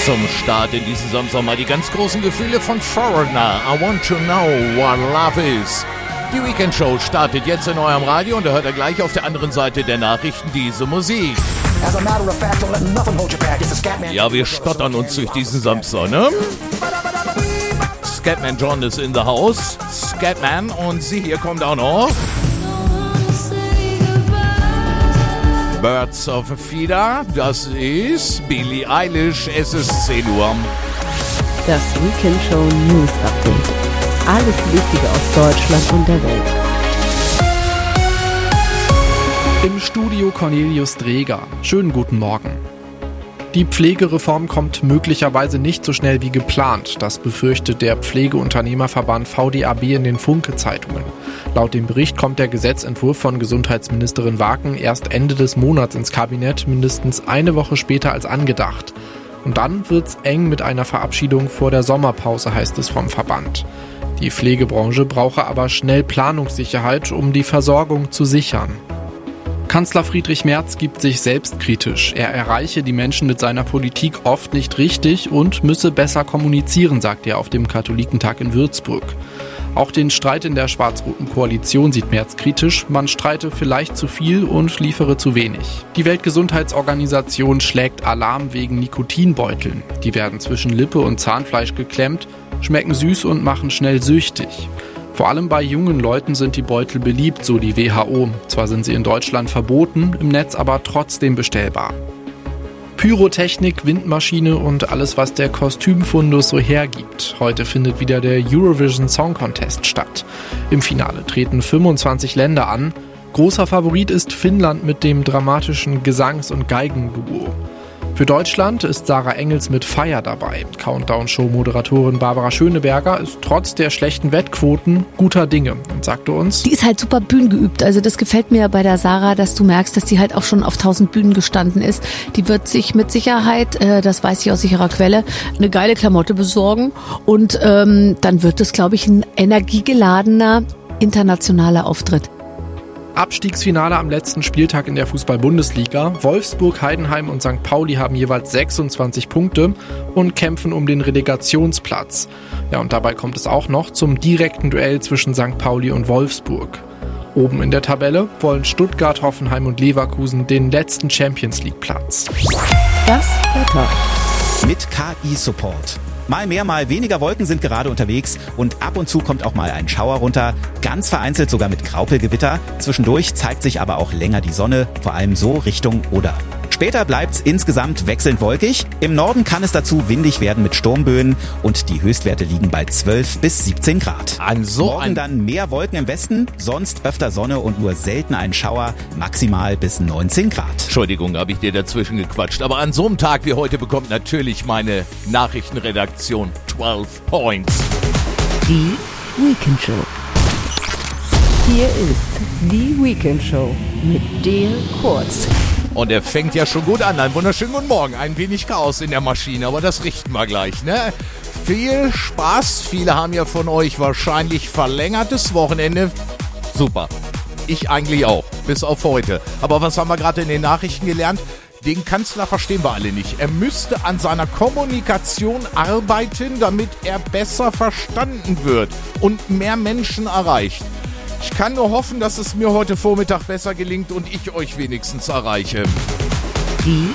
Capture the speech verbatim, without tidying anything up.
Zum Start in diesen Samstag mal die ganz großen Gefühle von Foreigner. I want to know what love is. Die Weekend Show startet jetzt in eurem Radio und da hört ihr gleich auf der anderen Seite der Nachrichten diese Musik. Ja, wir stottern uns durch diesen Samstag, ne? Scatman John ist in the house. Scatman und sie hier kommt auch noch. Birds of a Feeder, das ist Billie Eilish, es ist zehn Uhr. Das Weekend Show News Update. Alles Wichtige aus Deutschland und der Welt. Im Studio Cornelius Dreger. Schönen guten Morgen. Die Pflegereform kommt möglicherweise nicht so schnell wie geplant. Das befürchtet der Pflegeunternehmerverband V D A B in den Funke-Zeitungen. Laut dem Bericht kommt der Gesetzentwurf von Gesundheitsministerin Waken erst Ende des Monats ins Kabinett, mindestens eine Woche später als angedacht. Und dann wird's eng mit einer Verabschiedung vor der Sommerpause, heißt es vom Verband. Die Pflegebranche brauche aber schnell Planungssicherheit, um die Versorgung zu sichern. Kanzler Friedrich Merz gibt sich selbstkritisch. Er erreiche die Menschen mit seiner Politik oft nicht richtig und müsse besser kommunizieren, sagt er auf dem Katholikentag in Würzburg. Auch den Streit in der schwarz-roten Koalition sieht Merz kritisch. Man streite vielleicht zu viel und liefere zu wenig. Die Weltgesundheitsorganisation schlägt Alarm wegen Nikotinbeuteln. Die werden zwischen Lippe und Zahnfleisch geklemmt, schmecken süß und machen schnell süchtig. Vor allem bei jungen Leuten sind die Beutel beliebt, so die W H O. Zwar sind sie in Deutschland verboten, im Netz aber trotzdem bestellbar. Pyrotechnik, Windmaschine und alles, was der Kostümfundus so hergibt. Heute findet wieder der Eurovision Song Contest statt. Im Finale treten fünfundzwanzig Länder an. Großer Favorit ist Finnland mit dem dramatischen Gesangs- und Geigenduo. Für Deutschland ist Sarah Engels mit Feier dabei. Countdown-Show-Moderatorin Barbara Schöneberger ist trotz der schlechten Wettquoten guter Dinge und sagte uns: Die ist halt super bühnengeübt. Also das gefällt mir bei der Sarah, dass du merkst, dass die halt auch schon auf tausend Bühnen gestanden ist. Die wird sich mit Sicherheit, äh, das weiß ich aus sicherer Quelle, eine geile Klamotte besorgen. Und ähm, dann wird es, glaube ich, ein energiegeladener internationaler Auftritt. Abstiegsfinale am letzten Spieltag in der Fußball-Bundesliga. Wolfsburg, Heidenheim und Sankt Pauli haben jeweils sechsundzwanzig Punkte und kämpfen um den Relegationsplatz. Ja, und dabei kommt es auch noch zum direkten Duell zwischen Sankt Pauli und Wolfsburg. Oben in der Tabelle wollen Stuttgart, Hoffenheim und Leverkusen den letzten Champions-League-Platz. Das Wetter. Mit K I-Support. Mal mehr, mal weniger Wolken sind gerade unterwegs und ab und zu kommt auch mal ein Schauer runter, ganz vereinzelt sogar mit Graupelgewitter. Zwischendurch zeigt sich aber auch länger die Sonne, vor allem so Richtung Oder. Später bleibt's insgesamt wechselnd wolkig. Im Norden kann es dazu windig werden mit Sturmböen und die Höchstwerte liegen bei zwölf bis siebzehn Grad. Also Morgen dann mehr Wolken im Westen, sonst öfter Sonne und nur selten ein Schauer, maximal bis neunzehn Grad. Entschuldigung, habe ich dir dazwischen gequatscht. Aber an so einem Tag wie heute bekommt natürlich meine Nachrichtenredaktion zwölf Points. Die Weekend Show. Hier ist die Weekend Show mit Dale Kurz. Und er fängt ja schon gut an. Einen wunderschönen guten Morgen. Ein wenig Chaos in der Maschine, aber das richten wir gleich, ne? Viel Spaß. Viele haben ja von euch wahrscheinlich verlängertes Wochenende. Super. Ich eigentlich auch. Bis auf heute. Aber was haben wir gerade in den Nachrichten gelernt? Den Kanzler verstehen wir alle nicht. Er müsste an seiner Kommunikation arbeiten, damit er besser verstanden wird und mehr Menschen erreicht. Ich kann nur hoffen, dass es mir heute Vormittag besser gelingt und ich euch wenigstens erreiche. Die